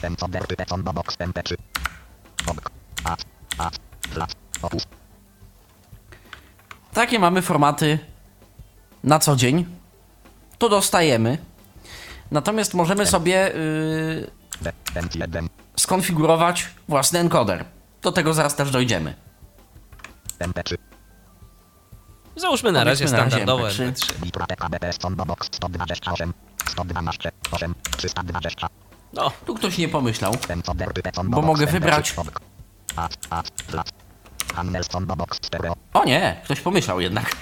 Takie mamy formaty na co dzień. To dostajemy. Natomiast możemy sobie skonfigurować własny encoder. Do tego zaraz też dojdziemy. Załóżmy na razie standardowe MP3. No, Tu ktoś nie pomyślał, bo mogę wybrać... O nie, ktoś pomyślał jednak.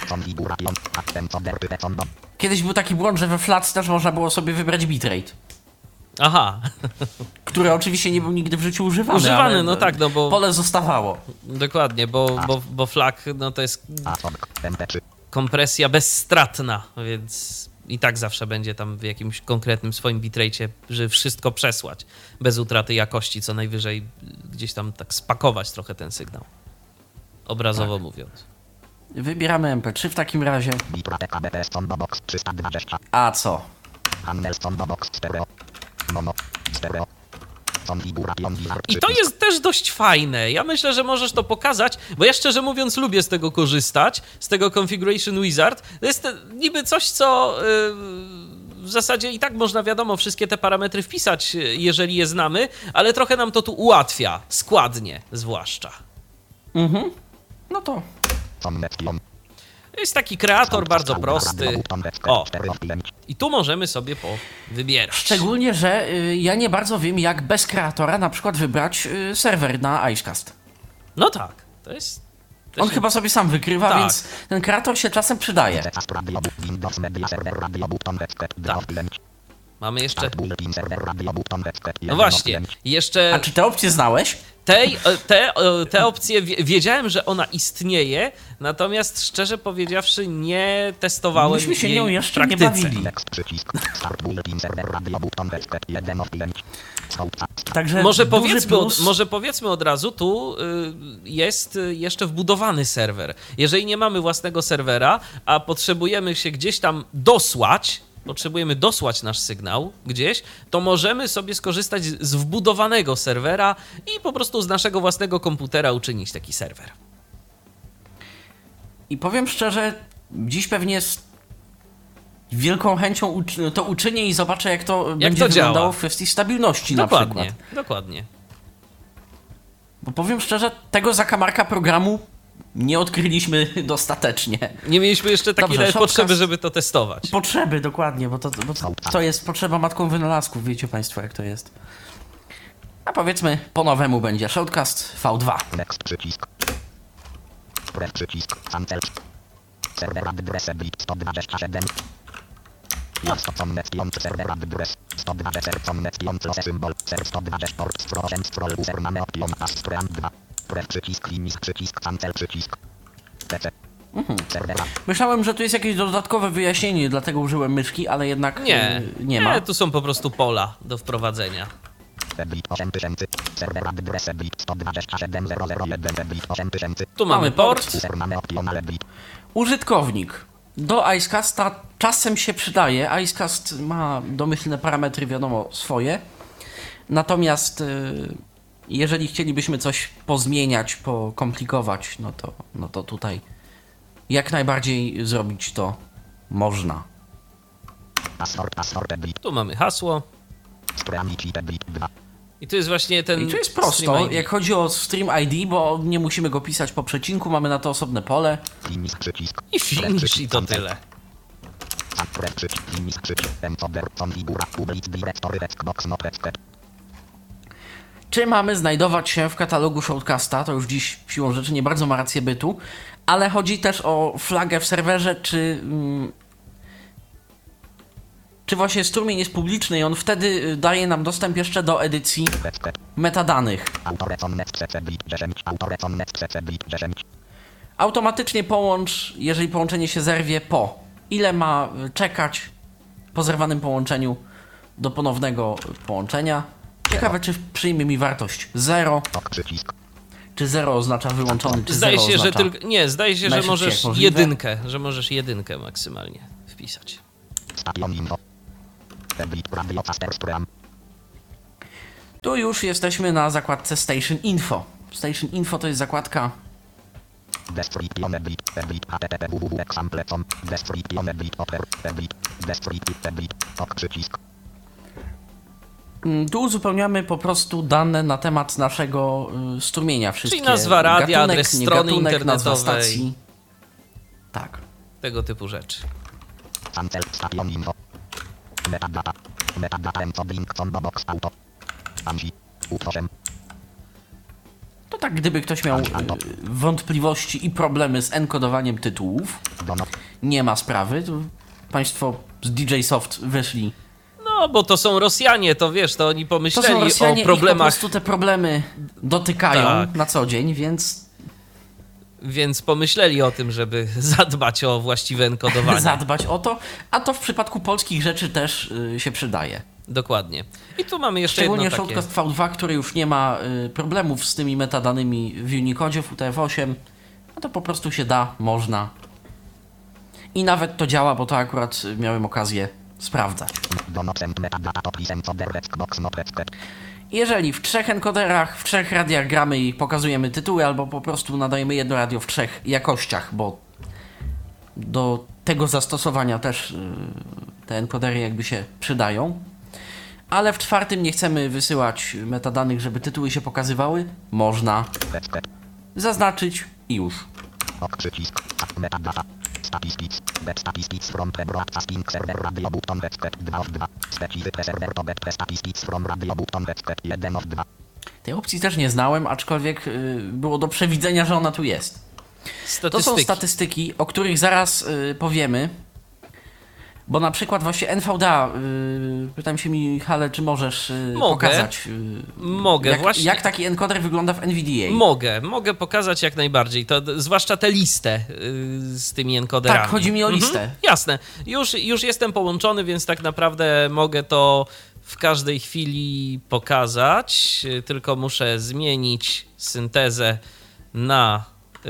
Kiedyś był taki błąd, że we Flats też można było sobie wybrać bitrate. aha. Który oczywiście nie był nigdy w życiu używany. Używany, ale no tak, no bo... pole zostawało. Dokładnie, bo FLAC no to jest kompresja bezstratna, więc i tak zawsze będzie tam w jakimś konkretnym swoim bitrate'cie, żeby wszystko przesłać bez utraty jakości, co najwyżej gdzieś tam tak spakować trochę ten sygnał, obrazowo mówiąc. Wybieramy MP3 w takim razie. A co? I to jest też dość fajne. Ja myślę, że możesz to pokazać, bo ja szczerze mówiąc lubię z tego korzystać, z tego Configuration Wizard. To jest niby coś, co w zasadzie i tak można, wiadomo, wszystkie te parametry wpisać, jeżeli je znamy, ale trochę nam to tu ułatwia, składnie zwłaszcza. Mhm. No to... Jest taki kreator bardzo prosty. O, i tu możemy sobie wybierać. Szczególnie, że ja nie bardzo wiem, jak bez kreatora na przykład wybrać serwer na Icecast. No tak, to jest... On chyba sobie sam wykrywa, tak. Więc ten kreator się czasem przydaje. Tak. Mamy jeszcze... No właśnie, jeszcze... A czy te opcje znałeś? Te opcje, wiedziałem, że ona istnieje, natomiast szczerze powiedziawszy nie testowałem Myśmy się jej nią w jeszcze nie praktyce. bawili. Także może powiedzmy od razu, tu jest jeszcze wbudowany serwer. Jeżeli nie mamy własnego serwera, a potrzebujemy się gdzieś tam potrzebujemy dosłać nasz sygnał gdzieś, to możemy sobie skorzystać z wbudowanego serwera i po prostu z naszego własnego komputera uczynić taki serwer. I powiem szczerze, dziś pewnie z wielką chęcią to uczynię i zobaczę, jak to będzie wyglądało działa w kwestii stabilności na przykład. Dokładnie. Bo powiem szczerze, tego zakamarka programu nie odkryliśmy dostatecznie. Nie mieliśmy jeszcze takiej Dobrze, potrzeby, żeby to testować. Potrzeby, dokładnie, bo to jest potrzeba matką wynalazków, wiecie państwo, jak to jest. A powiedzmy, po nowemu będzie Shoutcast V2. Serwer adres 127. Symbol, 120 port, scroll, user, mamy option, astran 2. Przycisk, finish, przycisk, cancel, przycisk. PC. Myślałem, że tu jest jakieś dodatkowe wyjaśnienie, dlatego użyłem myszki, ale jednak nie ma. Tu są po prostu pola do wprowadzenia. Tu mamy port. Użytkownik. Do Icecasta czasem się przydaje. Icecast ma domyślne parametry, wiadomo, swoje. Natomiast jeżeli chcielibyśmy coś pozmieniać, pokomplikować, no to tutaj jak najbardziej zrobić to można. Tu mamy hasło. I tu jest właśnie ten... I tu jest prosto, jak chodzi o Stream ID, bo nie musimy go pisać po przecinku, mamy na to osobne pole. I finish i to tyle. Czy mamy znajdować się w katalogu Shoutcasta? To już dziś siłą rzeczy nie bardzo ma rację bytu, ale chodzi też o flagę w serwerze, czy właśnie strumień jest publiczny i on wtedy daje nam dostęp jeszcze do edycji metadanych. Automatycznie połącz, jeżeli połączenie się zerwie, ile ma czekać po zerwanym połączeniu do ponownego połączenia. Ciekawe, czy przyjmie mi wartość 0, czy 0 oznacza wyłączony, czy 0 oznacza... Zdaje się, że możesz jedynkę maksymalnie wpisać. Tu już jesteśmy na zakładce Station Info. Station Info to jest zakładka... Description edit, http www.example.com, description edit, edit, description edit, przycisk. Tu uzupełniamy po prostu dane na temat naszego strumienia. Wszystkie Czyli nazwa radia, gatunek, adres nie strony gatunek, nazwa internetowej. stacji. Tak. Tego typu rzeczy. Cancel station info. Metadata encoding combo box auto. Ansi. U8. To tak, gdyby ktoś miał wątpliwości i problemy z enkodowaniem tytułów, nie ma sprawy. Tu państwo z DJ Soft wyszli. No, bo to są Rosjanie, to wiesz, to oni To pomyśleli są Rosjanie, o problemach, ich po prostu te problemy dotykają Tak. na co dzień, więc pomyśleli o tym, żeby zadbać o właściwe enkodowanie. zadbać o to, a to w przypadku polskich rzeczy też się przydaje. Dokładnie. I tu mamy jeszcze Szczególnie jedno takie... Shortcast V2, który już nie ma problemów z tymi metadanymi w Unicodzie, w UTF-8, no to po prostu się da, można. I nawet to działa, bo to akurat miałem okazję sprawdzać. Jeżeli w 3 encoderach, w 3 radiach gramy i pokazujemy tytuły, albo po prostu nadajemy jedno radio w 3 jakościach, bo do tego zastosowania też te encodery jakby się przydają, ale w 4 nie chcemy wysyłać metadanych, żeby tytuły się pokazywały, można zaznaczyć i już. Przycisk. Metadata. Statistics. Get statistics from pre-broadcasting server radio button website 2 of 2. Specific server to get statistics from radio button website 1 of 2. Tej opcji też nie znałem, aczkolwiek było do przewidzenia, że ona tu jest. To są statystyki, o których zaraz powiemy. Bo na przykład właśnie NVDA, pytam się Michale, czy możesz pokazać, Mogę, właśnie. Jak taki encoder wygląda w NVDA? Mogę pokazać jak najbardziej, to zwłaszcza tę listę z tymi encoderami. Tak, chodzi mi o listę. Jasne, już jestem połączony, więc tak naprawdę mogę to w każdej chwili pokazać, tylko muszę zmienić syntezę na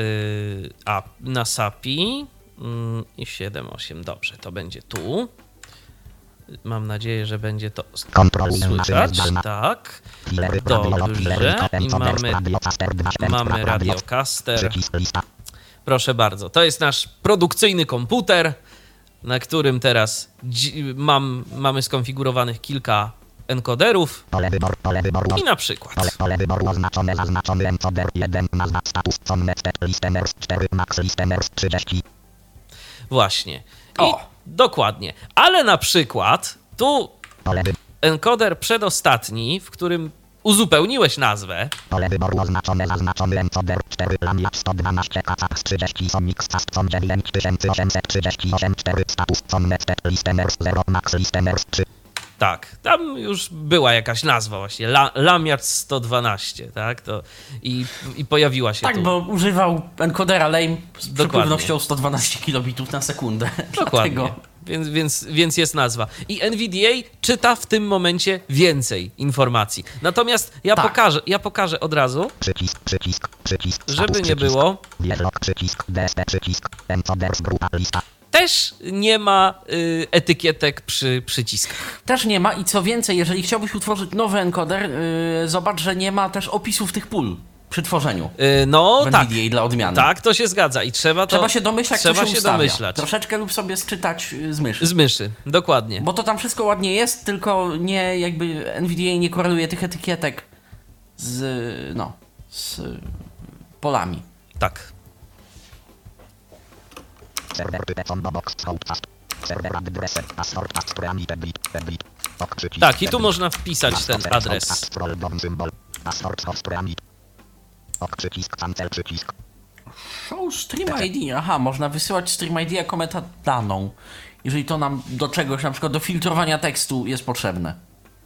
SAPI. I 7.8, dobrze, to będzie tu. Mam nadzieję, że będzie to słychać. Tak, dobrze. I mamy Radiocaster. Proszę bardzo, to jest nasz produkcyjny komputer, na którym teraz mamy skonfigurowanych kilka encoderów. I na przykład Pole wyboru oznaczone, zaznaczony encoder 1, nazwa status connected listeners 4, max listeners 30. Właśnie. I dokładnie. Ale na przykład tu encoder przedostatni, w którym uzupełniłeś nazwę. Pole wyboru oznaczone, zaznaczony encoder 4, lamiat 112, kacak 30, sonix castcom 9838, 4, status connected listeners 0, max listeners 3. Tak, tam już była jakaś nazwa właśnie, Lamiat 112, tak, to i pojawiła się tak, tu. bo używał encodera LAME z przepływnością 112 kilobitów na sekundę. Dokładnie, więc jest nazwa. I NVDA czyta w tym momencie więcej informacji. Natomiast ja pokażę od razu, Przycisk, żeby nie było. Przycisk, DSP, przycisk, encoders, grupa, lista. Też nie ma etykietek przy przyciskach. Też nie ma i co więcej, jeżeli chciałbyś utworzyć nowy encoder, zobacz, że nie ma też opisów tych pól przy tworzeniu. No tak. NVDA dla odmiany. Tak, to się zgadza i trzeba się domyślać, co się ustawia. domyślać. Troszeczkę lub sobie sczytać z myszy. Z myszy, dokładnie. Bo to tam wszystko ładnie jest, tylko nie jakby NVDA nie koreluje tych etykietek z polami. Tak. Serwer combo box outcast. Serwer adres password edit. Tak, i tu można wpisać ten adres. Przycisk, cancel, przycisk. Show Stream ID. Aha, można wysyłać Stream ID jako metadaną, jeżeli to nam do czegoś, na przykład do filtrowania tekstu jest potrzebne.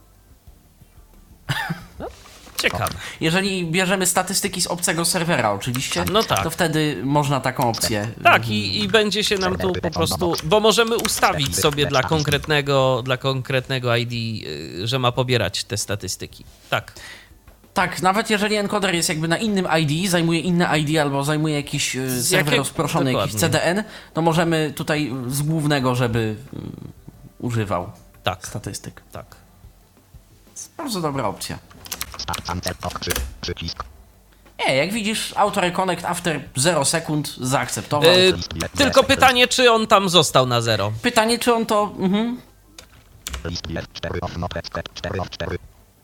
Ciekawe. Jeżeli bierzemy statystyki z obcego serwera oczywiście, no tak. to wtedy można taką opcję... Tak, i będzie się nam tu po prostu... Bo możemy ustawić sobie dla konkretnego ID, że ma pobierać te statystyki. Tak. Tak, nawet jeżeli encoder jest jakby na innym ID, zajmuje inne ID albo zajmuje jakiś serwer rozproszony, jakiś CDN, to możemy tutaj z głównego, żeby używał statystyk. Tak. Bardzo dobra opcja. Cancel off przycisk. Nie, jak widzisz, Auto Reconnect after 0 sekund zaakceptował. Tylko pytanie, czy on tam został na 0? Pytanie, czy on to... List jest 4 off not 4 off 4.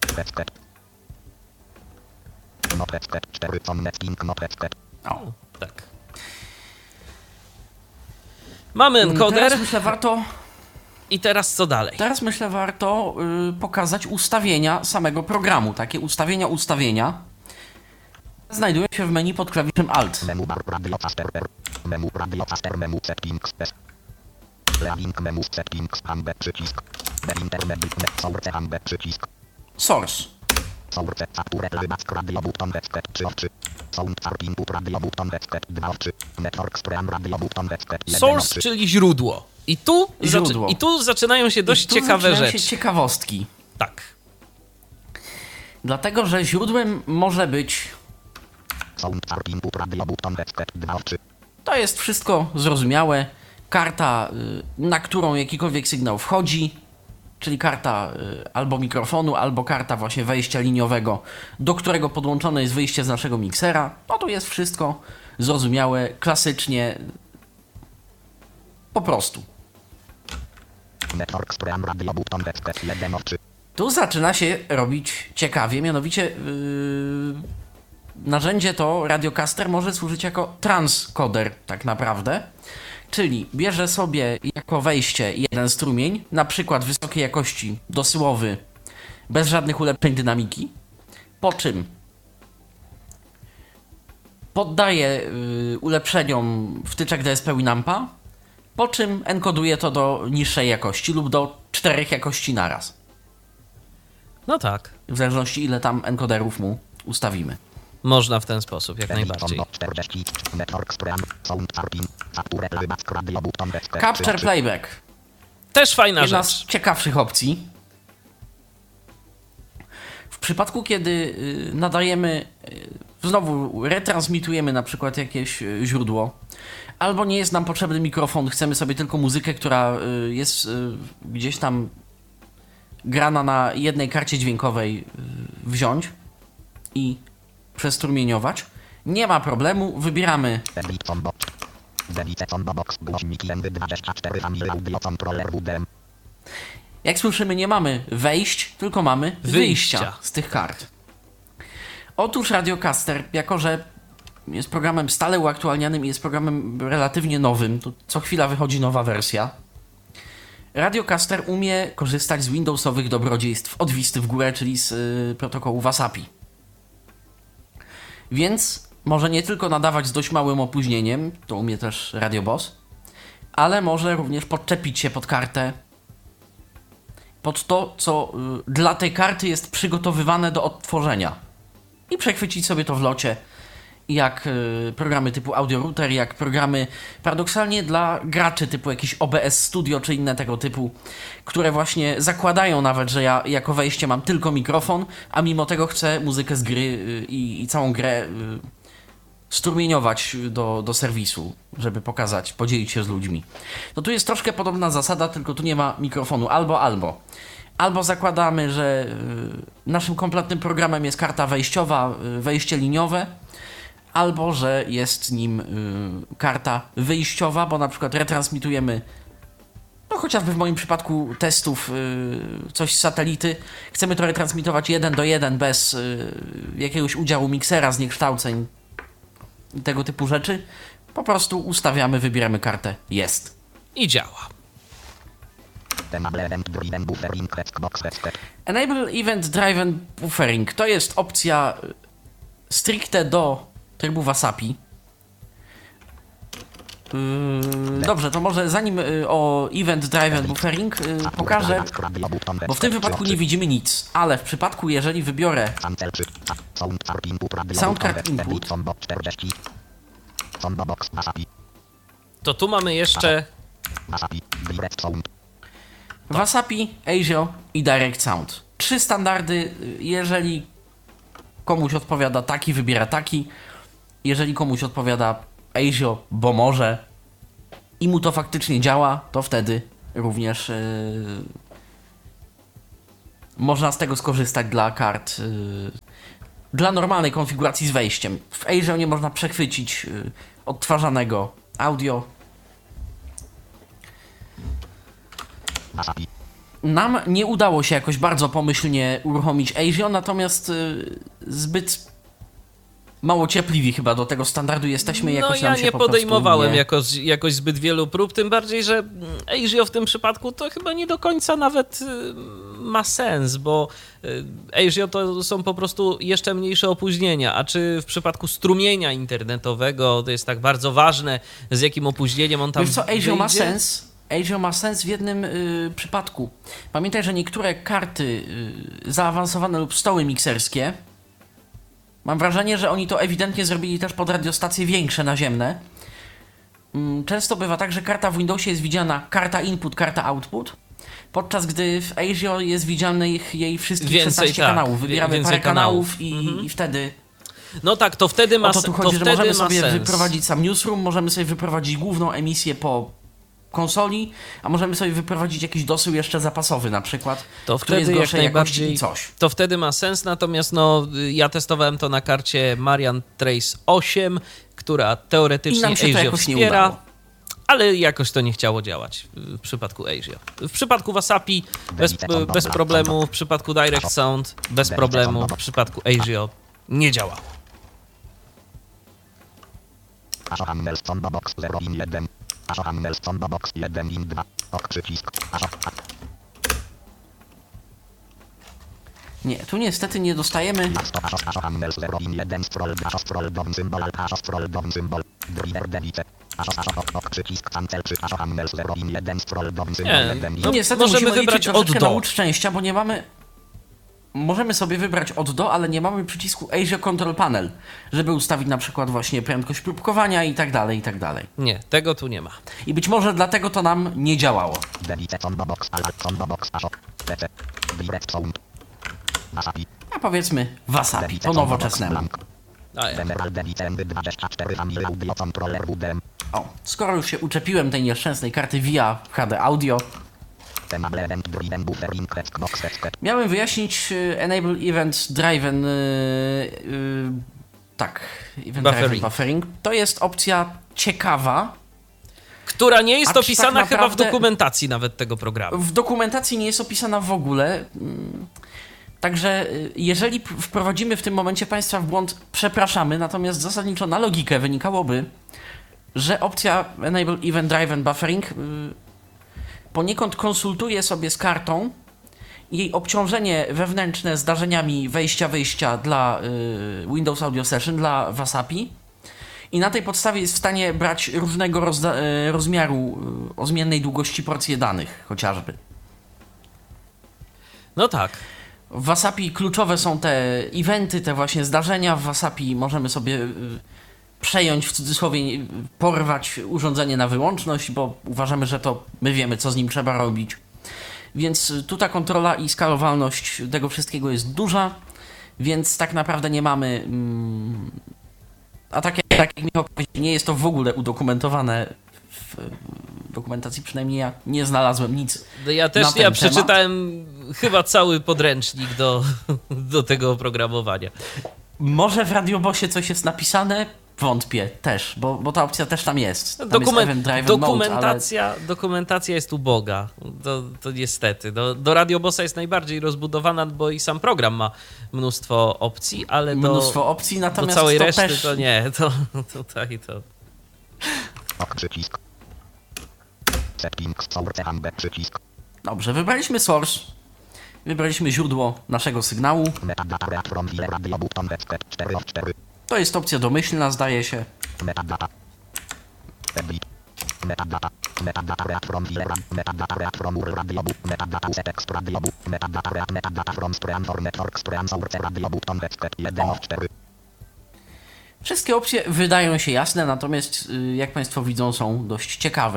Not 4 on netting not O. Tak. Mamy encoder Teraz myślę, i teraz co dalej? warto pokazać ustawienia samego programu. Takie ustawienia znajdują się w menu pod klawiszem Alt. Menu bar radio faster menu settings link menu settings handle przycisk intermediate source handle przycisk Source. source facture playback radio button headset 3 off 3 sound chart input radio button headset 2 off 3 network stream radio button headset 1 Source, czyli źródło. I tu, Źródło. I tu zaczynają się dość I tu ciekawe zaczynają rzeczy. się ciekawostki. Tak. Dlatego, że źródłem może być... sound chart input radio button headset 2 off 3 To jest wszystko zrozumiałe. Karta, na którą jakikolwiek sygnał wchodzi, czyli karta albo mikrofonu, albo karta właśnie wejścia liniowego, do którego podłączone jest wyjście z naszego miksera. No to jest wszystko zrozumiałe, klasycznie, po prostu. network stream radio button headset 1 off 3 Tu zaczyna się robić ciekawie, mianowicie narzędzie to Radiocaster może służyć jako transcoder tak naprawdę, czyli bierze sobie jako wejście jeden strumień, na przykład wysokiej jakości dosyłowy, bez żadnych ulepszeń dynamiki, po czym poddaje ulepszeniom wtyczek DSP Winampa, po czym enkoduje to do niższej jakości lub do 4 jakości naraz. No tak. W zależności ile tam encoderów mu ustawimy. Można w ten sposób, jak najbardziej. network stream sound chart in facture playback radio button headset Capture Playback. Też fajna Jedna rzecz. z ciekawszych opcji. W przypadku, kiedy nadajemy, znowu retransmitujemy na przykład jakieś źródło, albo nie jest nam potrzebny mikrofon, chcemy sobie tylko muzykę, która jest gdzieś tam grana na jednej karcie dźwiękowej wziąć i przestrumieniować. Nie ma problemu, wybieramy jak słyszymy, nie mamy wejść, tylko mamy wyjścia z tych kart. Otóż Radiocaster, jako że jest programem stale uaktualnianym i jest programem relatywnie nowym, to co chwila wychodzi nowa wersja, Radiocaster umie korzystać z Windowsowych dobrodziejstw od wisty w górę, czyli z protokołu Wasapi. Więc może nie tylko nadawać z dość małym opóźnieniem, to umie też Radio Boss, ale może również podczepić się pod kartę, pod to, co dla tej karty jest przygotowywane do odtworzenia i przechwycić sobie to w locie, jak programy typu Audio Router, jak programy paradoksalnie dla graczy typu jakiś OBS Studio czy inne tego typu, które właśnie zakładają nawet, że ja jako wejście mam tylko mikrofon, a mimo tego chcę muzykę z gry i całą grę strumieniować do serwisu, żeby pokazać, podzielić się z ludźmi. To tu jest troszkę podobna zasada, tylko tu nie ma mikrofonu albo. Albo zakładamy, że naszym kompletnym programem jest karta wejściowa, wejście liniowe, albo że jest nim karta wyjściowa, bo na przykład retransmitujemy, no chociażby w moim przypadku testów, coś z satelity, chcemy to retransmitować 1:1 bez jakiegoś udziału miksera, zniekształceń i tego typu rzeczy, po prostu ustawiamy, wybieramy kartę, jest. I działa. Enable Event Driven Buffering to jest opcja stricte do trybu Wasapi. Dobrze, to może zanim o Event Driven Buffering pokażę, bo w tym wypadku nie widzimy nic, ale w przypadku, jeżeli wybiorę Soundcard Input, to tu mamy jeszcze Wasapi, ASIO i Direct Sound. 3 standardy, jeżeli komuś odpowiada taki, wybiera taki. Jeżeli komuś odpowiada ASIO, bo może i mu to faktycznie działa, to wtedy również można z tego skorzystać dla kart, dla normalnej konfiguracji z wejściem. W Azure nie można przechwycić odtwarzanego audio. Nam nie udało się jakoś bardzo pomyślnie uruchomić Azure, natomiast zbyt mało cierpliwi chyba do tego standardu jesteśmy. Jakoś ja nam się nie po prostu podejmowałem nie... jakoś zbyt wielu prób, tym bardziej, że Azure w tym przypadku to chyba nie do końca nawet ma sens, bo Azure to są po prostu jeszcze mniejsze opóźnienia, a czy w przypadku strumienia internetowego to jest tak bardzo ważne, z jakim opóźnieniem on tam Wiesz co, Azure ma wyjdzie? sens. Azure ma sens w jednym przypadku. Pamiętaj, że niektóre karty zaawansowane lub stoły mikserskie, mam wrażenie, że oni to ewidentnie zrobili też pod radiostacje większe, naziemne. Często bywa tak, że karta w Windowsie jest widziana karta input, karta output, podczas gdy w Azure jest widzianych jej wszystkich Więcej, 16 tak. kanałów. Wybieramy Więcej parę kanałów kanałów. i wtedy... No tak, to wtedy ma O to tu chodzi, że wtedy możemy ma sobie sens. wyprowadzić sam newsroom, możemy sobie wyprowadzić główną emisję po konsoli, a możemy sobie wyprowadzić jakiś dosył jeszcze zapasowy na przykład, To który jest wtedy jak gorszej jakości najbardziej i coś. to wtedy ma sens, natomiast no, ja testowałem to na karcie Marian Trace 8, która I teoretycznie nam się to Azure jakoś nie wspiera, udało. ale jakoś to nie chciało działać w przypadku Azure. W przypadku Wasapi bez problemu, w przypadku Direct Sound bez problemu, w przypadku Azure nie działa. Asho Handels Combo Box 0 in 1. Asho Handels Combo Box 1 in 2. Ok przycisk. Asho. Nie, tu niestety nie dostajemy. Asho Handels 0 in 1. Scroll down symbol. Asho scroll down symbol. Driver delete. Asho ok przycisk. Cancel przy Asho Handels 0 in 1. Scroll down symbol. Nie, 1 in no, Niestety możemy musimy wybrać liczyć troszeczkę od na do. łód szczęścia, bo nie mamy... Możemy sobie wybrać od do, ale nie mamy przycisku Azure Control Panel, żeby ustawić na przykład właśnie prędkość próbkowania i tak dalej, i tak dalej. Nie, tego tu nie ma. I być może dlatego to nam nie działało. delete combo box. Combo box. Asho. PC. Direct sound. Wasapi. A powiedzmy Wasapi, po nowoczesnemu. General delete MD24 Family Audio Controller WDM. O, skoro już się uczepiłem tej nieszczęsnej karty VIA HD Audio, Enable event driven buffering box. miałem wyjaśnić Enable Event Driven tak, Event Driven Buffering. To jest opcja ciekawa. Która nie jest A czy opisana tak chyba w naprawdę- dokumentacji nawet tego programu. W dokumentacji nie jest opisana w ogóle. Także jeżeli wprowadzimy w tym momencie Państwa w błąd, przepraszamy, natomiast zasadniczo na logikę wynikałoby, że opcja Enable Event Driven Buffering poniekąd konsultuje sobie z kartą jej obciążenie wewnętrzne zdarzeniami wejścia dla Windows Audio Session, dla Wasapi i na tej podstawie jest w stanie brać różnego rozmiaru o zmiennej długości porcje danych chociażby. No tak. W Wasapi kluczowe są te eventy, te właśnie zdarzenia. W Wasapi możemy sobie przejąć, w cudzysłowie, porwać urządzenie na wyłączność, bo uważamy, że to my wiemy, co z nim trzeba robić. Więc tu ta kontrola i skalowalność tego wszystkiego jest duża, więc tak naprawdę nie mamy... A tak jak Michał powiedział, nie jest to w ogóle udokumentowane w dokumentacji, przynajmniej ja nie znalazłem nic. Ja na też ten temat. przeczytałem chyba cały podręcznik do tego oprogramowania. Może w Radiobosie coś jest napisane? Wątpię też, bo ta opcja też tam jest. Tam jest Event Driven Mode, ale... Dokumentacja jest uboga, to niestety. Do Radiobossa jest najbardziej rozbudowana, bo i sam program ma mnóstwo opcji, ale mnóstwo opcji, do natomiast całej to reszty też... to nie. To tutaj to... Ok przycisk. Settings source and przycisk. Dobrze, wybraliśmy source, wybraliśmy źródło naszego sygnału. Metadata read from file radio button 4 of 4. To jest opcja domyślna, zdaje się. Metadata. Edit. Metadata. Metadata read from file metadata read from URL radio book. Metadata set text radio book. Metadata read metadata from stream for network stream source radio button 1 of 4. Wszystkie opcje wydają się jasne, natomiast jak Państwo widzą, są dość ciekawe.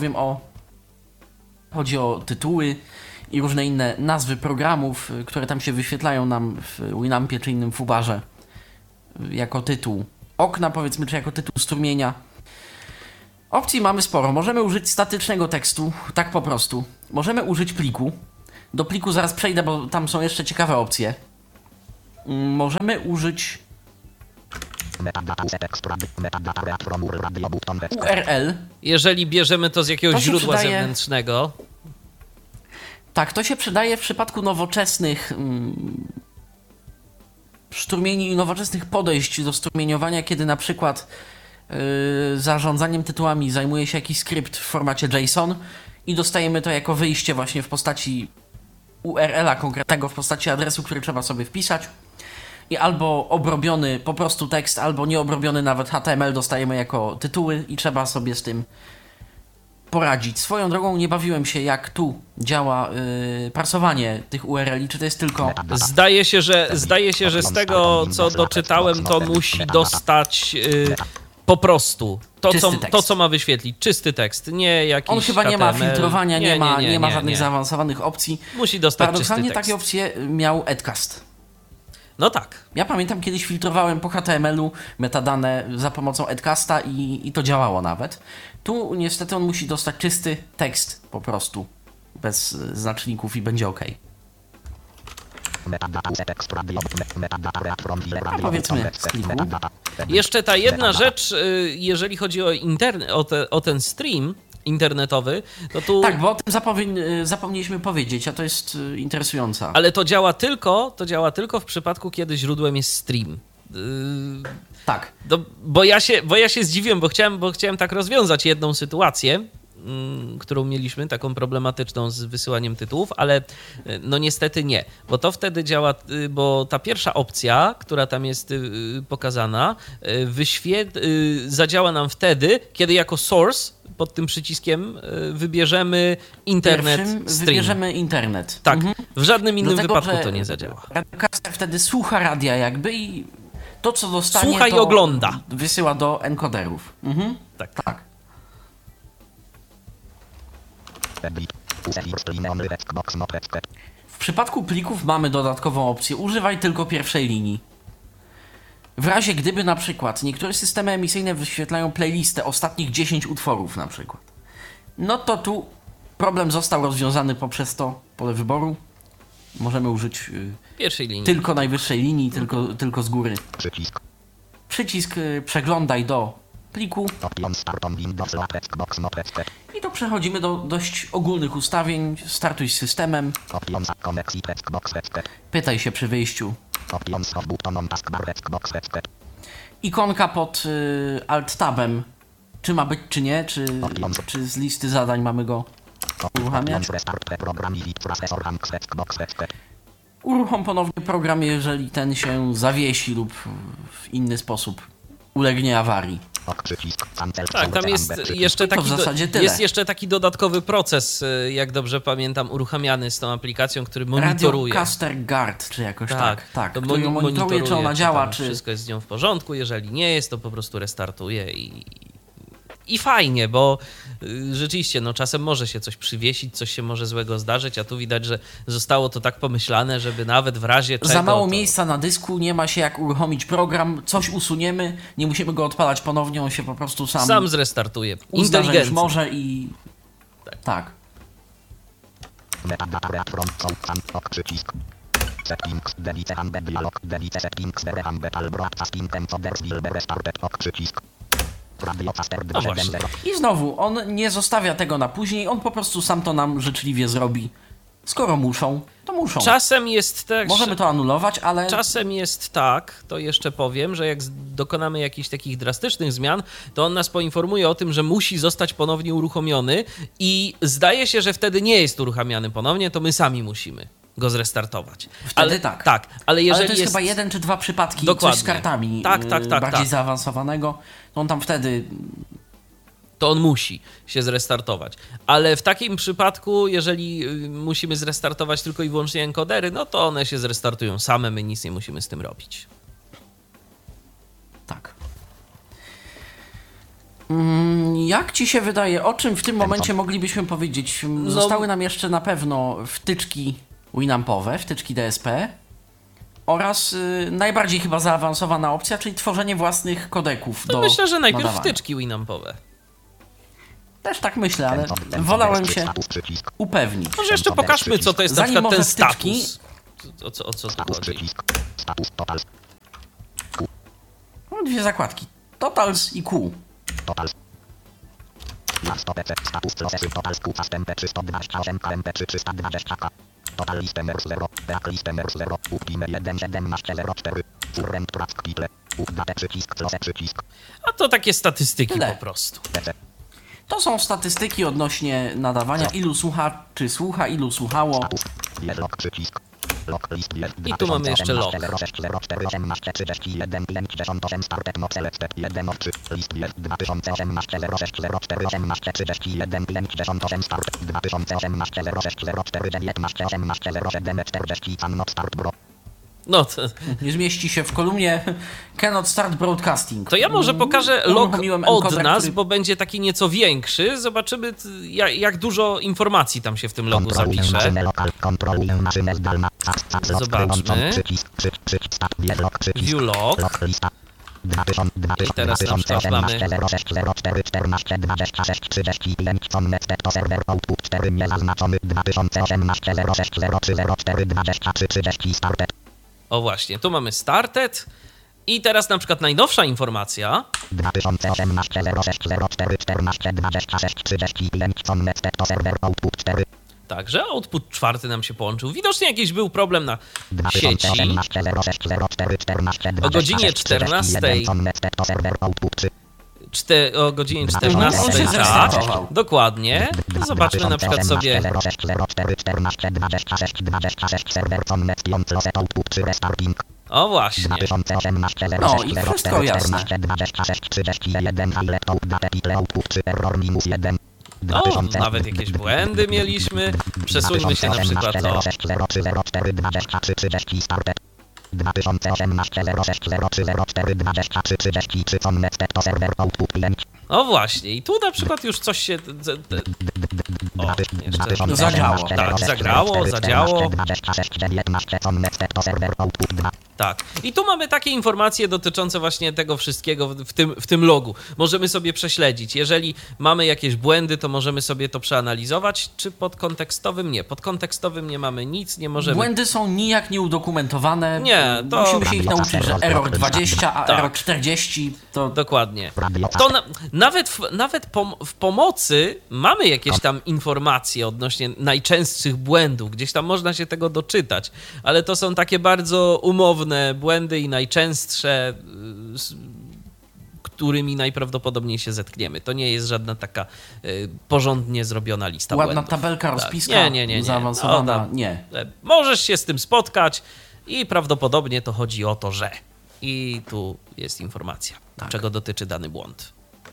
Chodzi o tytuły i różne inne nazwy programów, które tam się wyświetlają nam w Winampie czy innym fubarze jako tytuł okna, powiedzmy, czy jako tytuł strumienia. Opcji mamy sporo. Możemy użyć statycznego tekstu, tak po prostu. Możemy użyć pliku. Do pliku zaraz przejdę, bo tam są jeszcze ciekawe opcje. Możemy użyć URL. Jeżeli bierzemy to z jakiegoś To się źródła przydaje- zewnętrznego. Tak, to się przydaje w przypadku nowoczesnych strumieni i nowoczesnych podejść do strumieniowania, kiedy na przykład zarządzaniem tytułami zajmuje się jakiś skrypt w formacie JSON i dostajemy to jako wyjście właśnie w postaci URL-a konkretnego, w postaci adresu, który trzeba sobie wpisać. I albo obrobiony po prostu tekst, albo nieobrobiony nawet HTML dostajemy jako tytuły i trzeba sobie z tym poradzić. Swoją drogą nie bawiłem się, jak tu działa parsowanie tych URL-i, czy to jest tylko... Zdaje się, że z tego, co doczytałem, to musi dostać po prostu to, co ma wyświetlić. Czysty tekst, nie jakiś On chyba nie ma HTML. filtrowania, nie ma żadnych zaawansowanych opcji. Musi dostać czysty Paradoksalnie tekst. takie opcje miał Edcast. No tak. Ja pamiętam, kiedyś filtrowałem po HTML-u metadane za pomocą Edcasta i to działało nawet. Tu niestety on musi dostać czysty tekst po prostu, bez znaczników i będzie OK. A powiedzmy z kliku. Jeszcze ta jedna rzecz, jeżeli chodzi o ten stream internetowy, to tu... Tak, bo o tym zapomnieliśmy powiedzieć, a to jest interesująca. Ale to działa tylko w przypadku, kiedy źródłem jest stream. Tak. Bo ja się zdziwiłem, bo chciałem tak rozwiązać jedną sytuację, którą mieliśmy, taką problematyczną z wysyłaniem tytułów, ale no niestety nie, bo to wtedy działa, bo ta pierwsza opcja, która tam jest pokazana, zadziała nam wtedy, kiedy jako source pod tym przyciskiem wybierzemy internet stream. Wybierzemy internet. Tak, w żadnym innym Dlatego, wypadku że to nie zadziała. Radiocaster wtedy słucha radia jakby i to, co dostanie, Słucha i to ogląda. Wysyła do encoderów. Mhm. Tak. W przypadku plików mamy dodatkową opcję. Używaj tylko pierwszej linii. W razie gdyby na przykład niektóre systemy emisyjne wyświetlają playlistę ostatnich 10 utworów na przykład, no to tu problem został rozwiązany poprzez to pole wyboru. Możemy użyć Pierwszej linii. tylko najwyższej linii, tylko z góry. Przycisk przeglądaj do pliku. I tu przechodzimy do dość ogólnych ustawień. Startuj z systemem. Pytaj się przy wyjściu. Ikonka pod Alt-Tabem, czy ma być, czy nie, czy z listy zadań mamy go uruchamiać. Uruchom ponownie program, jeżeli ten się zawiesi lub w inny sposób ulegnie awarii. Tak, tam jest jeszcze taki dodatkowy proces, jak dobrze pamiętam, uruchamiany z tą aplikacją, który monitoruje. Radiocaster Guard, czy jakoś tak. To który monitoruje, czy ona działa, czy... Wszystko jest z nią w porządku, jeżeli nie jest, to po prostu restartuje i fajnie, bo rzeczywiście, no czasem może się coś przywiesić, coś się może złego zdarzyć, a tu widać, że zostało to tak pomyślane, żeby nawet w razie czego... Za mało miejsca na dysku, nie ma się jak uruchomić program, coś usuniemy, nie musimy go odpalać ponownie, on się po prostu sam zrestartuje. Inteligencja. Może i... Tak. Settings, delete and dialog, delete settings, No właśnie. I znowu, on nie zostawia tego na później, on po prostu sam to nam życzliwie zrobi. Skoro muszą, to muszą. Czasem jest tak, możemy to anulować, ale... Czasem jest tak, to jeszcze powiem, że jak dokonamy jakichś takich drastycznych zmian, to on nas poinformuje o tym, że musi zostać ponownie uruchomiony i zdaje się, że wtedy nie jest uruchamiany ponownie, to my sami musimy go zrestartować. Wtedy tak. Tak, ale jeżeli ale to jest chyba 1 czy 2 przypadki, dokładnie. Coś z kartami bardziej zaawansowanego, to on tam wtedy... To on musi się zrestartować. Ale w takim przypadku, jeżeli musimy zrestartować tylko i wyłącznie encodery, no to one się zrestartują same, my nic nie musimy z tym robić. Tak. Jak ci się wydaje, o czym w tym momencie moglibyśmy powiedzieć? Zostały nam jeszcze na pewno wtyczki Winampowe, wtyczki DSP oraz najbardziej chyba zaawansowana opcja, czyli tworzenie własnych kodeków do myślę, że najpierw nadawania. wtyczki Winampowe. Też tak myślę, ale wolałem się upewnić. Może jeszcze pokażmy, co to jest Zanim na przykład ten może wtyczki- status. O co tu chodzi? Status total. No, dwie zakładki. Totals i Q. Total. Na stopece status procesy total skupa stępę 328 KMP 320K. Total listener 0. Back listener 0. Upime 11704. Current track kitle. Update przycisk close przycisk. A to takie statystyki Tyle. po prostu. PC. To są statystyki odnośnie nadawania, ilu słuchaczy słucha, ilu słuchało. Status. Jest log przycisk. Log list jest I tu mamy jeszcze log. 2018 started not selected 1 of 3. List jest 2018 060418 31 58 start 2018 0604 19 18 07 40 cannot start bro. No to, Nie zmieści się w kolumnie Cannot Start Broadcasting. to ja może pokażę log Uruchomiłem od encoder, nas, który- bo będzie taki nieco większy. Zobaczymy, jak dużo informacji tam się w tym logu zapisze. Maszynę lokal, kontroluję maszynę zdalna. Zobaczmy. View log. Log lista. I teraz na przykład mamy- 0604 14 26 35 connected to server output 4 niezaznaczony 2018 0603 04 23 30 started. O właśnie, tu mamy started. I teraz na przykład najnowsza informacja. 2018 0604 14 26 35 connected to server output 4. Także output 4 nam się połączył. Widocznie jakiś był problem na sieci. 2018 0604 14 O godzinie 26 31 connected to server output 3. O godzinie 14, On się tak, zresetował. dokładnie. To zobaczmy na przykład sobie 0604 14 26 26 serwer connection closed output 3 restarting. O właśnie. 2018 No i wszystko jasne. 26 31 highlight update title output 3 error minus 1. No, nawet jakieś błędy mieliśmy. Przesuńmy się na przykład o 0604 23 30 started. 2018 0604 04 23 33 connected to server output 5. O właśnie, i tu na przykład już coś się... O, jeszcze... Zadziało. Tak, zagrało, zadziało. 26 19 connected to server output 2. Tak. I tu mamy takie informacje dotyczące właśnie tego wszystkiego w tym logu. Możemy sobie prześledzić. Jeżeli mamy jakieś błędy, to możemy sobie to przeanalizować. Czy pod kontekstowym? Nie. Pod kontekstowym nie mamy nic, nie możemy... Błędy są nijak nieudokumentowane. Nie, to- Musimy się ich nauczyć, że error 20, a Tak. error 40 to... Dokładnie. To nawet w pomocy mamy jakieś tam informacje odnośnie najczęstszych błędów. Gdzieś tam można się tego doczytać, ale to są takie bardzo umowne błędy i najczęstsze, z którymi najprawdopodobniej się zetkniemy. To nie jest żadna taka porządnie zrobiona lista Ładna błędów. tabelka, rozpiska, Nie. zaawansowana. No, Nie. Możesz się z tym spotkać i prawdopodobnie to chodzi o to, że... I tu jest informacja, czego dotyczy dany błąd.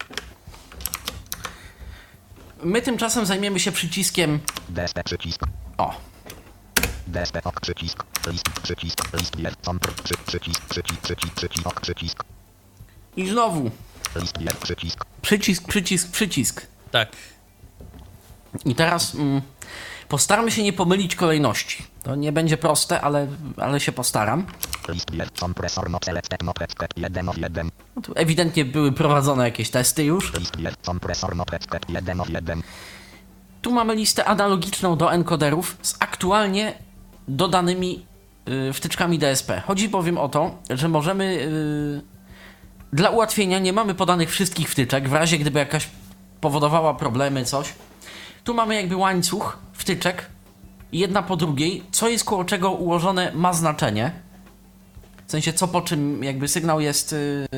My tymczasem zajmiemy się przyciskiem... DSP przycisk. O, DSP ok przycisk. List przycisk. List jest przycisk. Przycisk ok przycisk. i znowu List jest przycisk. przycisk. Tak. I teraz postaramy się nie pomylić kolejności. To nie będzie proste, ale się postaram. List jest kompresor not selected not expect 1 of 1. No tu ewidentnie były prowadzone jakieś testy już. List jest kompresor not expect 1 of 1. Tu mamy listę analogiczną do encoderów z aktualnie dodanymi wtyczkami DSP. Chodzi bowiem o to, że możemy... Dla ułatwienia nie mamy podanych wszystkich wtyczek, w razie gdyby jakaś powodowała problemy, coś. Tu mamy jakby łańcuch wtyczek, jedna po drugiej, co jest koło czego ułożone ma znaczenie. W sensie co po czym jakby sygnał jest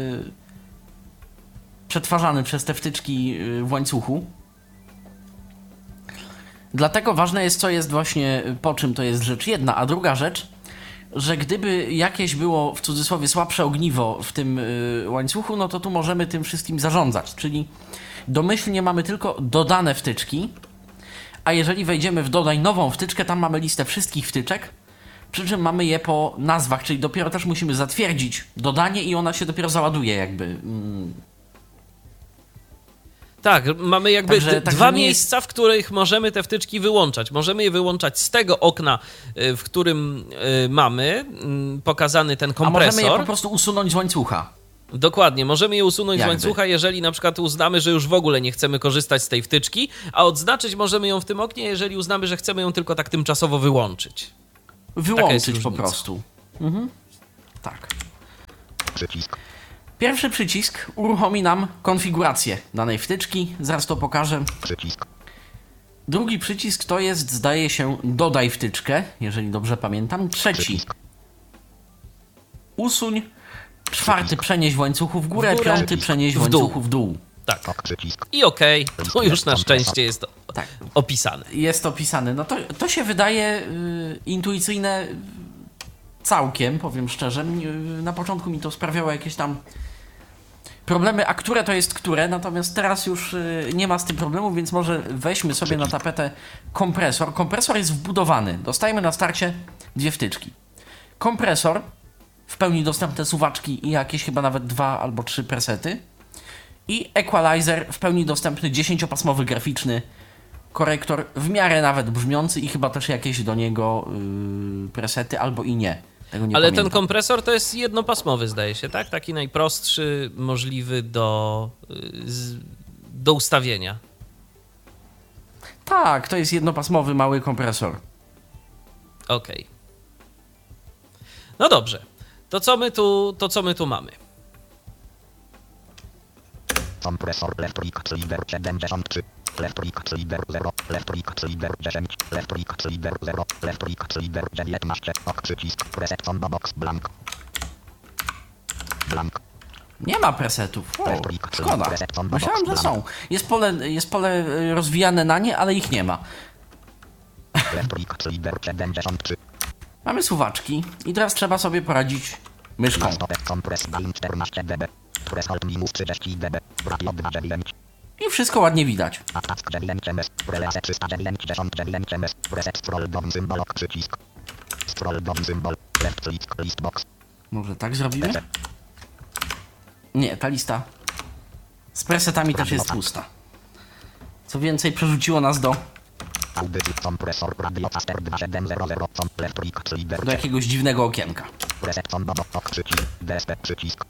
przetwarzany przez te wtyczki w łańcuchu. Dlatego ważne jest, co jest właśnie po czym, to jest rzecz jedna, a druga rzecz, że gdyby jakieś było w cudzysłowie słabsze ogniwo w tym łańcuchu, no to tu możemy tym wszystkim zarządzać, czyli domyślnie mamy tylko dodane wtyczki, a jeżeli wejdziemy w dodaj nową wtyczkę, tam mamy listę wszystkich wtyczek, przy czym mamy je po nazwach, czyli dopiero też musimy zatwierdzić dodanie i ona się dopiero załaduje jakby. Tak, mamy jakby Także dwa nie miejsca, w których możemy te wtyczki wyłączać. Możemy je wyłączać z tego okna, w którym mamy pokazany ten A kompresor. możemy je po prostu usunąć z łańcucha. Dokładnie, możemy je usunąć z Jakby. łańcucha, jeżeli na przykład uznamy, że już w ogóle nie chcemy korzystać z tej wtyczki, a odznaczyć możemy ją w tym oknie, jeżeli uznamy, że chcemy ją tylko tak tymczasowo wyłączyć. Wyłączyć po różnica. prostu. Tak. Przycisk. Pierwszy przycisk uruchomi nam konfigurację danej wtyczki. Zaraz to pokażę. Przycisk. Drugi przycisk to jest, zdaje się, dodaj wtyczkę, jeżeli dobrze pamiętam. Trzeci, Przycisk. usuń. Czwarty, przenieś w łańcuchu w górę. W górę. Piąty, przenieś w W dół. łańcuchu w dół. Tak. Ok. Przycisk. I okej, to już na szczęście jest Tak. opisane. Jest opisane. No to się wydaje intuicyjne całkiem, powiem szczerze. Na początku mi to sprawiało jakieś tam problemy, a które to jest które, natomiast teraz już nie ma z tym problemu, więc może weźmy sobie na tapetę kompresor. Kompresor jest wbudowany. Dostajemy na starcie dwie wtyczki. Kompresor, w pełni dostępne suwaczki i jakieś chyba nawet 2 albo 3 presety. I equalizer, w pełni dostępny 10-pasmowy graficzny korektor, w miarę nawet brzmiący i chyba też jakieś do niego presety albo i nie. Tego nie Ale pamiętam. ten kompresor to jest jednopasmowy, zdaje się, tak? Taki najprostszy, możliwy do ustawienia. Tak, to jest jednopasmowy mały kompresor. Okej. No dobrze. To co my tu mamy? Kompresor left click slider 73. Left click slider 0. Left click slider 10. Left click slider 0. Left click slider 19. Ok. Przycisk. Preset combo box blank. Blank. Nie ma presetów. O, szkoda. Preset combo Myślałem, box że są. Jest pole rozwijane na nie, ale ich nie ma. Left click slider 73. Mamy suwaczki i teraz trzeba sobie poradzić myszką. Stopek kompres balin 14 dB. Press alt minus 30 dB. Radio 29. I wszystko ładnie widać. Atask 9 ms. Relase 399 ms. Reset scroll down symbol. Ok. Przycisk. Scroll down symbol. Left click list box. Może tak zrobimy? Nie, ta lista z presetami też jest pusta. Co więcej, przerzuciło nas do Audycji kompresor radio caster 2700. Left click slider. jakiegoś dziwnego okienka. Reset combo box. Ok. Przycisk. DSP. Przycisk.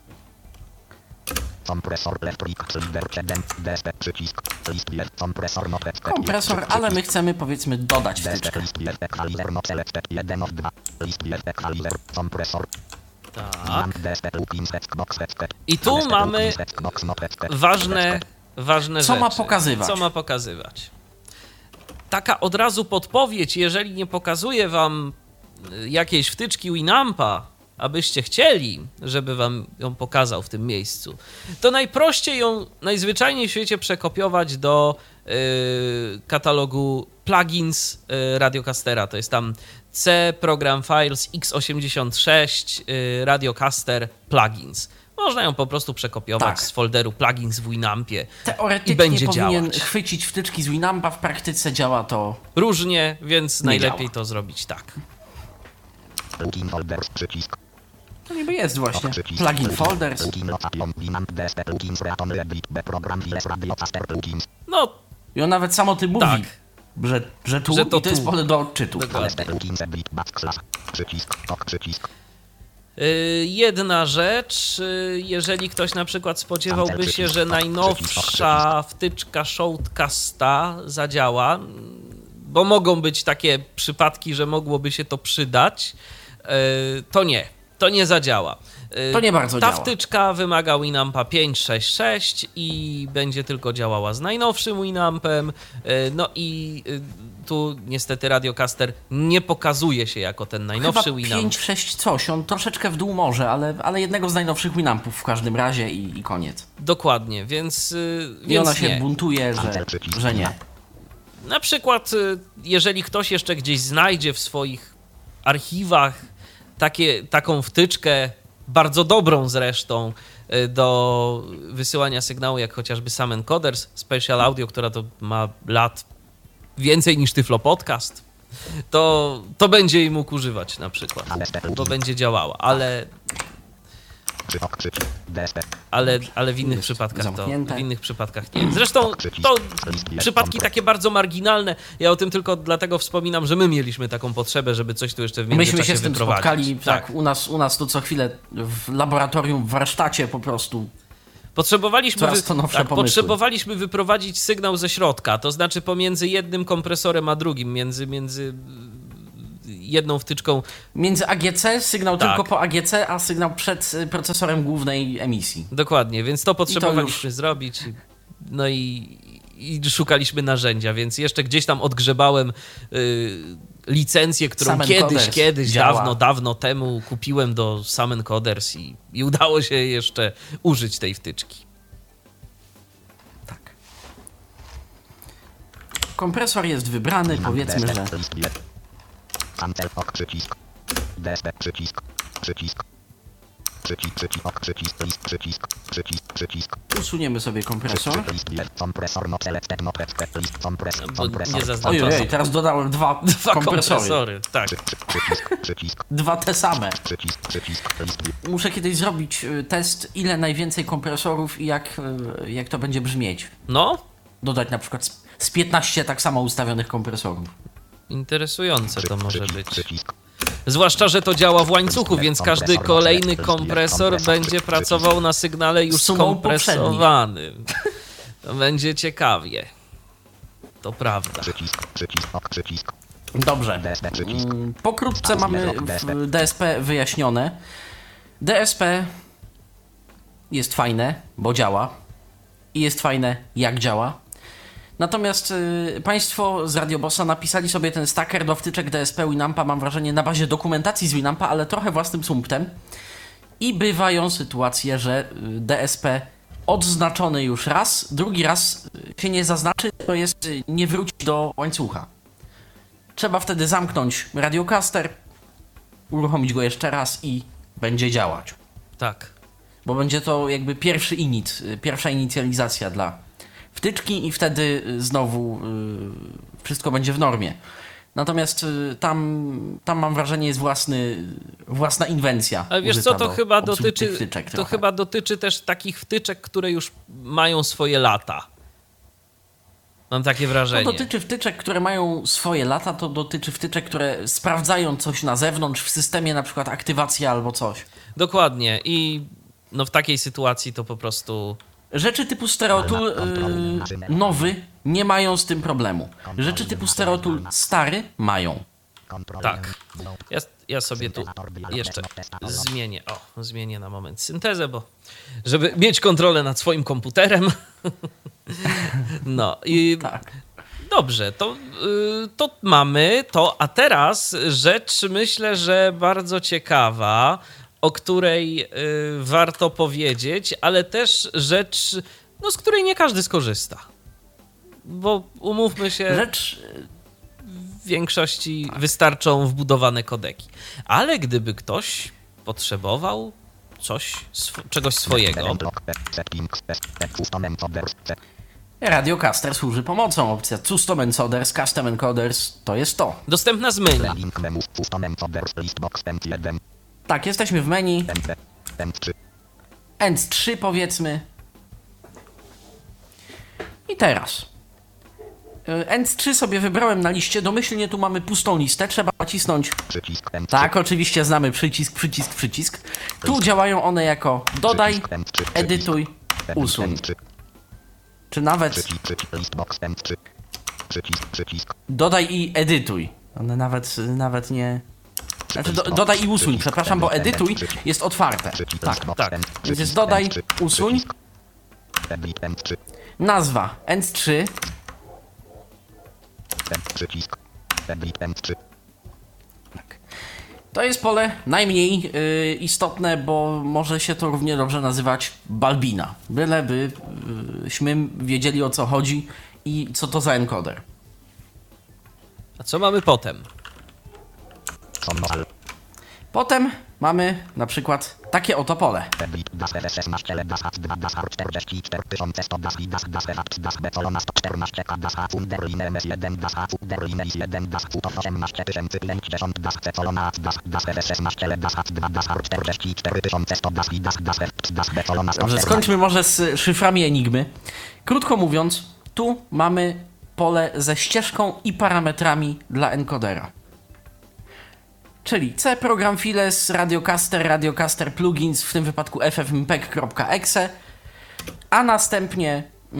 Kompresor left click slider 7. DSP. Przycisk. List left kompresor not left. Kompresor, ale my chcemy, powiedzmy, dodać wtyczkę. List left equalizer not select 1 of 2. List left equalizer. Kompresor. Tak. DSP plugins box. I tu mamy ważne Co rzeczy. ma pokazywać? Co ma pokazywać? Taka od razu podpowiedź, jeżeli nie pokazuje wam jakiejś wtyczki Winampa, abyście chcieli, żeby wam ją pokazał w tym miejscu, to najprościej ją najzwyczajniej w świecie przekopiować do katalogu plugins Radiocastera. To jest tam C Program Files x86 Radiocaster Plugins. Można ją po prostu przekopiować Tak. z folderu plugins w Winampie i Teoretycznie będzie powinien działać. chwycić wtyczki z Winampa, w praktyce działa to... Różnie, więc Nie najlepiej działa. to zrobić tak. Plugin folders przycisk. To niby jest właśnie. Przycisk. Plugin folders. Plugin location Winamp DSP plugins Reaton Edit B program files Radiocaster plugins. No, I on nawet sam o tym mówi, tak. że tu Że to i to jest tu. pole do odczytu. Dokładnie. DSP plugins Edit backslash. Przycisk. Ok. Przycisk. Jedna rzecz, jeżeli ktoś na przykład spodziewałby się, że najnowsza wtyczka Shoutcasta zadziała, bo mogą być takie przypadki, że mogłoby się to przydać, to nie zadziała. To nie bardzo Ta działa. wtyczka wymaga Winampa 5.6.6 i będzie tylko działała z najnowszym Winampem. No i tu niestety Radiocaster nie pokazuje się jako ten najnowszy Chyba Winamp. 5.6 coś, on troszeczkę w dół może, ale jednego z najnowszych Winampów w każdym razie i koniec. Dokładnie, więc I ona się nie. buntuje, że nie. Na przykład, jeżeli ktoś jeszcze gdzieś znajdzie w swoich archiwach taką wtyczkę, bardzo dobrą zresztą, do wysyłania sygnału, jak chociażby Sam Encoders Special Audio, która to ma lat więcej niż Tyflo Podcast, to będzie jej mógł używać na przykład, bo będzie działała, ale Ok przycisk. DSP. ale w innych przypadkach zamknięte. w innych przypadkach nie. Zresztą to przypadki takie bardzo marginalne. Ja o tym tylko dlatego wspominam, że my mieliśmy taką potrzebę, żeby coś tu jeszcze w międzyczasie Myśmy się z tym wyprowadzić. spotkali, tak, u nas tu co chwilę w laboratorium, w warsztacie po prostu. Coraz to nowsze pomysły. Potrzebowaliśmy wyprowadzić sygnał ze środka, to znaczy pomiędzy jednym kompresorem a drugim, między jedną wtyczką. Między AGC, sygnał Tak. tylko po AGC, a sygnał przed procesorem głównej emisji. Dokładnie, więc to potrzebowaliśmy zrobić. No i szukaliśmy narzędzia, więc jeszcze gdzieś tam odgrzebałem licencję, którą Sam kiedyś, działa. dawno temu kupiłem do Sam Encoders i udało się jeszcze użyć tej wtyczki. Tak. Kompresor jest wybrany, powiedzmy, że Cancel ok przycisk. DSP przycisk. Przycisk. Przycisk. Ok przycisk. List przycisk. Przycisk. usuniemy sobie kompresor. Kompresor not selected not list. Bo Kompresor. nie zaznaczam. Ojej, teraz dodałem dwa kompresory. Tak. Przycisk. Dwa te same. Przycisk. List. Muszę kiedyś zrobić test, ile najwięcej kompresorów i jak to będzie brzmieć. No, Dodać na przykład z 15 tak samo ustawionych kompresorów. interesujące to może być. Przycisk. Zwłaszcza, że to działa w łańcuchu, więc każdy kolejny kompresor będzie pracował na sygnale już Sumą skompresowanym. To będzie ciekawie. To prawda. Przycisk. Dobrze. DSP przycisk. Pokrótce mamy w DSP wyjaśnione. DSP jest fajne, bo działa. I jest fajne, jak działa. Natomiast Państwo z Radiobossa napisali sobie ten stacker do wtyczek DSP Winampa, mam wrażenie, na bazie dokumentacji z Winampa, ale trochę własnym sumptem. I bywają sytuacje, że DSP odznaczony już raz, drugi raz się nie zaznaczy, to jest nie wróci do łańcucha. Trzeba wtedy zamknąć radiocaster, uruchomić go jeszcze raz i będzie działać. Tak. Bo będzie to jakby pierwsza inicjalizacja dla wtyczki i wtedy znowu wszystko będzie w normie. Natomiast tam mam wrażenie jest własna inwencja. Ale wiesz co, to chyba dotyczy też takich wtyczek, które już mają swoje lata. Mam takie wrażenie. To dotyczy wtyczek, które mają swoje lata, to dotyczy wtyczek, które sprawdzają coś na zewnątrz, w systemie na przykład aktywacja albo coś. Dokładnie i no w takiej sytuacji to po prostu... Rzeczy typu stereotool nowy nie mają z tym problemu. Rzeczy typu stereotool stary mają. Tak. Ja sobie tu jeszcze zmienię na moment syntezę, bo żeby mieć kontrolę nad swoim komputerem. No i Tak. dobrze, to mamy to, a teraz rzecz myślę, że bardzo ciekawa, o której warto powiedzieć, ale też rzecz, no, z której nie każdy skorzysta. Bo umówmy się, Rzecz w większości wystarczą wbudowane kodeki. Ale gdyby ktoś potrzebował czegoś swojego, Radiocaster służy pomocą. Opcja Custom Encoders, Custom Encoders to jest to. dostępna z menu. Tak, jesteśmy w menu. ENC3 powiedzmy. I teraz. ENC3 sobie wybrałem na liście. Domyślnie tu mamy pustą listę. Trzeba nacisnąć. Tak, oczywiście znamy przycisk. Tu działają one jako dodaj, edytuj, usuń. Czy nawet dodaj i edytuj. One nawet nie... Znaczy dodaj i usuń, przepraszam, bo edytuj jest otwarte. Tak. Więc jest dodaj, usuń. Nazwa ENC3. Tak. To jest pole najmniej istotne, bo może się to równie dobrze nazywać balbina. Byśmy wiedzieli, o co chodzi i co to za encoder. A co mamy potem? Potem mamy na przykład takie oto pole. Das F16 LED das H2 das H44100 das I das F das Becolona 114 das H Underline MS1 das H Underline is1 das F18000 das Becolona das F16 LED das H2 das H44100 das I das F das Becolona 114. Dobrze, skończmy może z szyframi Enigmy. Krótko mówiąc, tu mamy pole ze ścieżką i parametrami dla encodera. Czyli C, program files, radiocaster plugins, w tym wypadku ffmpeg.exe, a następnie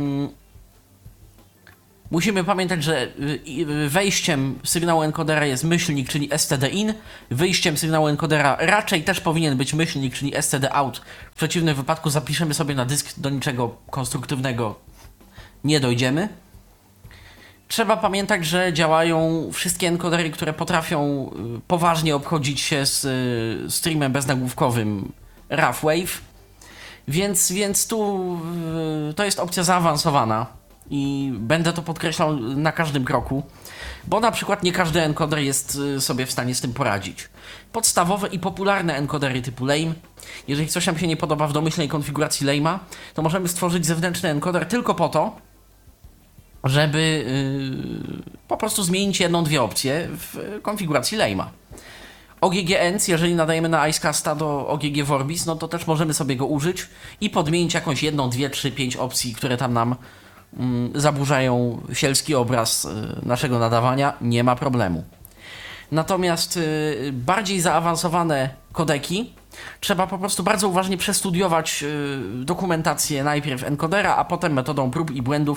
musimy pamiętać, że wejściem sygnału encodera jest myślnik, czyli stdin, wyjściem sygnału encodera raczej też powinien być myślnik, czyli stdout. W przeciwnym wypadku zapiszemy sobie na dysk, do niczego konstruktywnego nie dojdziemy. Trzeba pamiętać, że działają wszystkie encodery, które potrafią poważnie obchodzić się z streamem beznagłówkowym RAW Wave, więc tu to jest opcja zaawansowana i będę to podkreślał na każdym kroku, bo na przykład nie każdy encoder jest sobie w stanie z tym poradzić. Podstawowe i popularne encodery typu lame, jeżeli coś nam się nie podoba w domyślnej konfiguracji lame'a, to możemy stworzyć zewnętrzny encoder tylko po to, żeby po prostu zmienić jedną, dwie opcje w konfiguracji lame'a. OGG-ENC, jeżeli nadajemy na Icecasta do OGG Vorbis, no to też możemy sobie go użyć i podmienić jakąś jedną, dwie, trzy, pięć opcji, które tam nam zaburzają sielski obraz naszego nadawania, nie ma problemu. Natomiast bardziej zaawansowane kodeki trzeba po prostu bardzo uważnie przestudiować dokumentację najpierw encodera, a potem metodą prób i błędów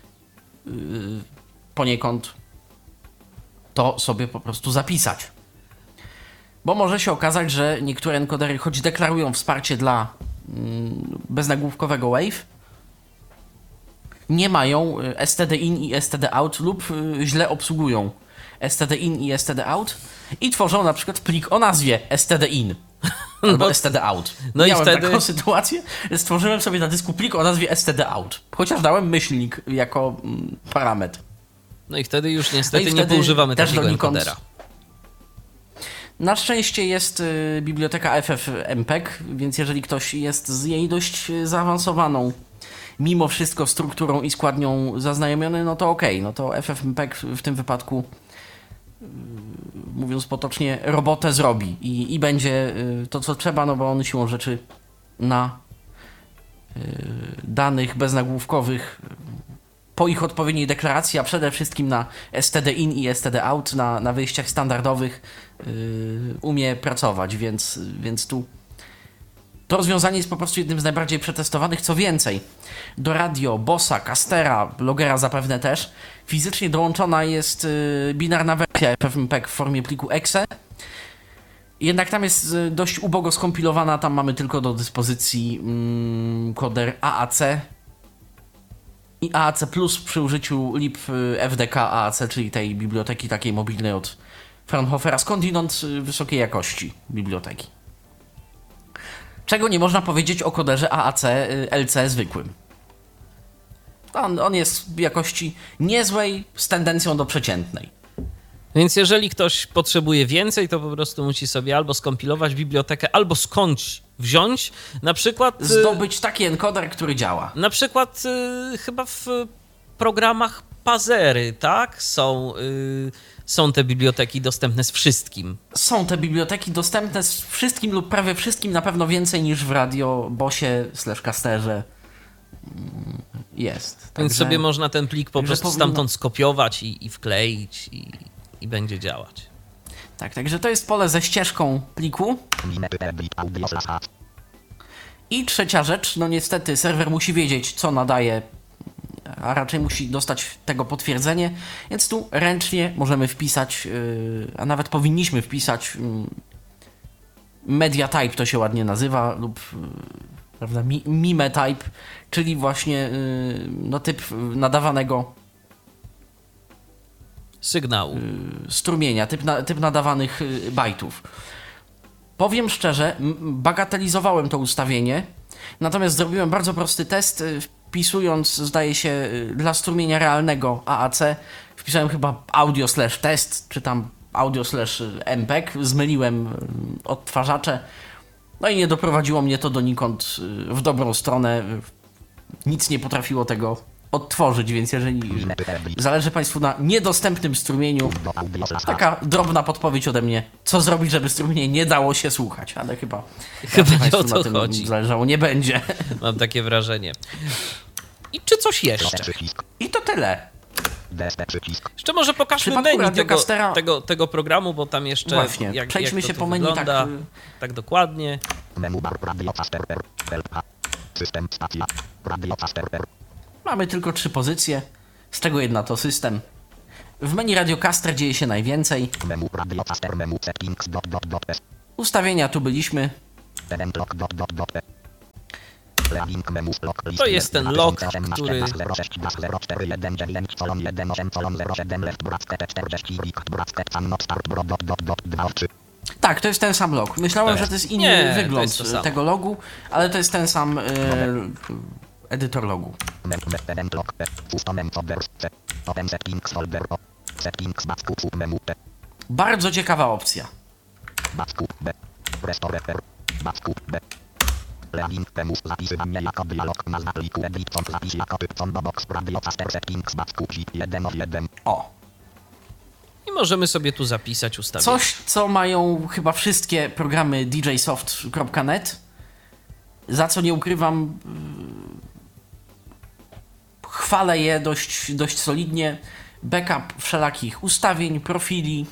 poniekąd to sobie po prostu zapisać. Bo może się okazać, że niektóre encodery, choć deklarują wsparcie dla beznagłówkowego Wave, nie mają stdin i stdout lub źle obsługują stdin i stdout i tworzą na przykład plik o nazwie stdin albo stdout. No Miałem i wtedy taką sytuację, że stworzyłem sobie na dysku plik o nazwie stdout, chociaż dałem myślnik jako parametr. No i wtedy już niestety nie poużywamy takiego encodera. Na szczęście jest biblioteka ffmpeg, więc jeżeli ktoś jest z jej dość zaawansowaną, mimo wszystko strukturą i składnią zaznajomiony, no to okej, no to ffmpeg w tym wypadku, mówiąc potocznie, robotę zrobi i będzie to, co trzeba, no bo on siłą rzeczy na danych beznagłówkowych po ich odpowiedniej deklaracji, a przede wszystkim na stdin i stdout, na wyjściach standardowych umie pracować, więc tu to rozwiązanie jest po prostu jednym z najbardziej przetestowanych. Co więcej, do radio, Bossa, Castera, Logera zapewne też, fizycznie dołączona jest binarna wersja ffmpeg w formie pliku exe. Jednak tam jest dość ubogo skompilowana, tam mamy tylko do dyspozycji koder AAC i AAC Plus przy użyciu libfdk AAC, czyli tej biblioteki takiej mobilnej od Fraunhofera, skądinąd wysokiej jakości biblioteki. Czego nie można powiedzieć o koderze AAC LC zwykłym. On jest w jakości niezłej z tendencją do przeciętnej. Więc jeżeli ktoś potrzebuje więcej, to po prostu musi sobie albo skompilować bibliotekę, albo skądś wziąć, na przykład... Zdobyć taki encoder, który działa. Na przykład chyba w programach Pazery, tak? Są te biblioteki dostępne z wszystkim. Są te biblioteki dostępne z wszystkim lub prawie wszystkim, na pewno więcej niż w Radio Bossie / Casterze jest. Więc także sobie można ten plik po prostu powinno... stamtąd skopiować i wkleić i będzie działać. Tak, także to jest pole ze ścieżką pliku. I trzecia rzecz, no niestety serwer musi wiedzieć, co nadaje, a raczej musi dostać tego potwierdzenie, więc tu ręcznie możemy wpisać, a nawet powinniśmy wpisać media type, to się ładnie nazywa, lub prawda, mime type, czyli właśnie no, typ nadawanego sygnału, strumienia, typ nadawanych bajtów. Powiem szczerze, bagatelizowałem to ustawienie, natomiast zrobiłem bardzo prosty test, wpisując, zdaje się, dla strumienia realnego AAC, wpisałem chyba audio/test, czy tam audio/MPEG, zmyliłem odtwarzacze, no i nie doprowadziło mnie to donikąd w dobrą stronę. Nic nie potrafiło tego odtworzyć, więc jeżeli zależy Państwu na niedostępnym strumieniu, taka drobna podpowiedź ode mnie, co zrobić, żeby strumienie nie dało się słuchać, ale chyba nie Państwu o to na tym chodzi. zależało nie będzie. Mam takie wrażenie. I czy coś jeszcze? I to tyle. Jeszcze może pokażmy przypadku menu Radiocastera- tego programu, bo tam jeszcze Właśnie, jak przejdźmy to się tu po menu wygląda, tak dokładnie. Menu bar Radiocaster LP. System stacja Radiocaster. Mamy tylko 3 pozycje, z czego jedna to system. W menu Radiocaster dzieje się najwięcej. Menu Radiocaster menu settings .s. Ustawienia tu byliśmy. To jest ten log, który... Tak, to jest ten sam log. Myślałem, że to jest inny Nie, to wygląd jest to samo. tego logu, ale to jest ten sam edytor logu. Bardzo ciekawa opcja. Link temu zapisywanie jako dialog nazwa pliku edit font zapis jako typ font box Radiocaster settings backup 1 of 1. O, I możemy sobie tu zapisać ustawienia. coś, co mają chyba wszystkie programy djsoft.net, za co nie ukrywam, chwalę je dość solidnie. Backup wszelakich ustawień, profili.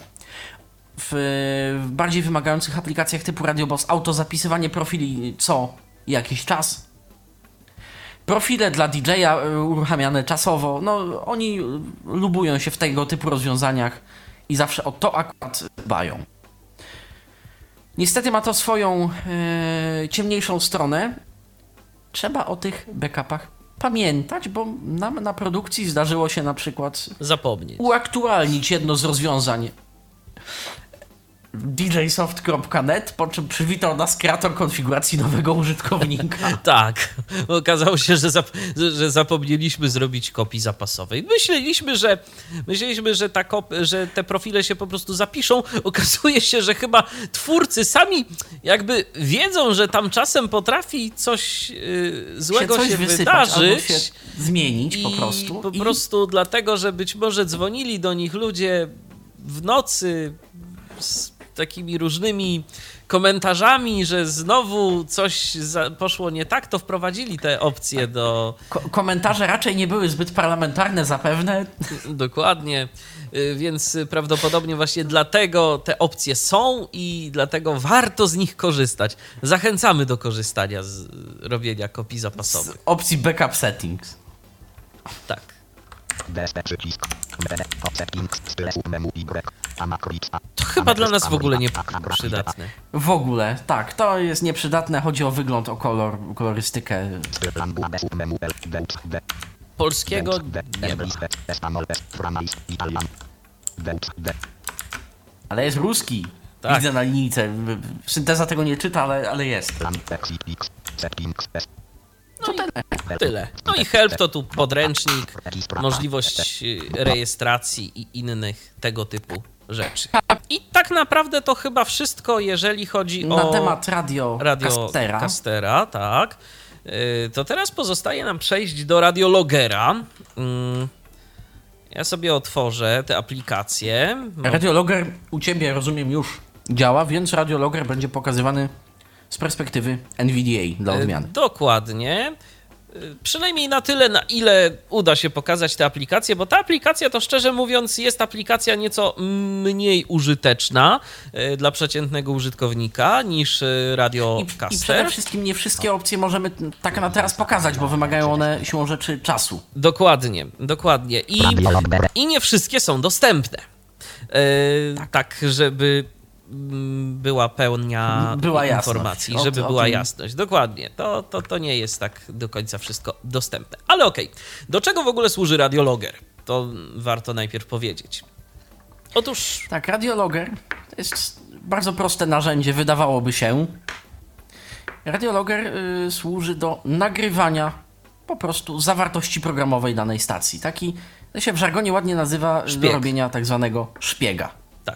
W bardziej wymagających aplikacjach typu RadioBoss autozapisywanie profili co jakiś czas. Profile dla DJ-a uruchamiane czasowo. No, oni lubują się w tego typu rozwiązaniach i zawsze o to akurat dbają. Niestety ma to swoją ciemniejszą stronę. Trzeba o tych backupach pamiętać, bo nam na produkcji zdarzyło się na przykład Zapomnieć. uaktualnić jedno z rozwiązań djsoft.net, po czym przywitał nas kreator konfiguracji nowego użytkownika. Tak, okazało się, że zapomnieliśmy zrobić kopii zapasowej. Myśleliśmy, że te profile się po prostu zapiszą. Okazuje się, że chyba twórcy sami jakby wiedzą, że tam czasem potrafi coś złego się wydarzyć. Albo się zmienić po prostu. Po prostu dlatego, że być może dzwonili do nich ludzie w nocy z takimi różnymi komentarzami, że znowu coś poszło nie tak, to wprowadzili te opcje do... Komentarze raczej nie były zbyt parlamentarne zapewne. Dokładnie, więc prawdopodobnie właśnie dlatego te opcje są i dlatego warto z nich korzystać. Zachęcamy do korzystania z robienia kopii zapasowych. Z opcji backup settings. Tak. DSP przycisk. Settings menu Y. To chyba dla nas w ogóle nie przydatne. W ogóle, tak, to jest nieprzydatne. Chodzi o wygląd, o kolorystykę. Polskiego nie ma. Ale jest ruski. Tak. Widzę na linijce. Synteza tego nie czyta, ale jest. No i tyle. No i help to tu podręcznik, możliwość rejestracji i innych tego typu rzeczy. I tak naprawdę to chyba wszystko, jeżeli chodzi Na o temat Radiocastera. Castera, tak. To teraz pozostaje nam przejść do Radiologera. Ja sobie otworzę te aplikacje. Radiologger u Ciebie, rozumiem, już działa, więc Radiologger będzie pokazywany z perspektywy NVDA dla odmiany. Dokładnie. Przynajmniej na tyle, na ile uda się pokazać tę aplikację, bo ta aplikacja to szczerze mówiąc jest aplikacja nieco mniej użyteczna dla przeciętnego użytkownika niż Radiocaster. I przede wszystkim nie wszystkie opcje możemy tak na teraz pokazać, bo wymagają one siłą rzeczy czasu. Dokładnie, dokładnie. I nie wszystkie są dostępne. Tak, żeby była pełnia informacji, żeby była jasność. Dokładnie. To nie jest tak do końca wszystko dostępne. Ale okej. Do czego w ogóle służy Radiologger? To warto najpierw powiedzieć. Otóż... Tak, Radiologger to jest bardzo proste narzędzie, wydawałoby się. Radiologger służy do nagrywania po prostu zawartości programowej danej stacji. Taki, to się w żargonie ładnie nazywa, szpieg. do robienia tak zwanego szpiega. Tak.